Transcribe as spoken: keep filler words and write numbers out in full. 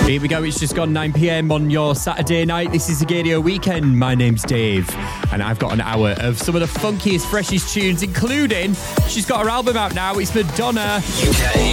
Here we go, it's just gone nine p.m. on your Saturday night. This is the Gadio Weekend. My name's Dave, and I've got an hour of some of the funkiest, freshest tunes, including, she's got her album out now, it's Madonna. U K.